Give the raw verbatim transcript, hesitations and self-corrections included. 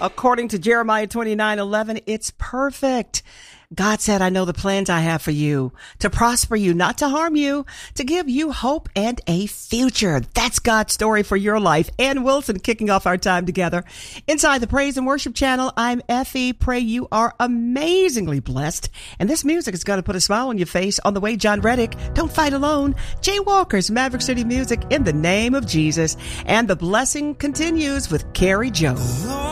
According to Jeremiah twenty-nine eleven, it's perfect. God said, I know the plans I have for you, to prosper you, not to harm you, to give you hope and a future. That's God's story for your life. Ann Wilson kicking off our time together. Inside the Praise and Worship Channel, I'm Effie. Pray you are amazingly blessed. And this music is going to put a smile on your face on the way. John Reddick, Don't Fight Alone. Jay Walker's Maverick City Music, In the Name of Jesus. And the blessing continues with Carrie Jones.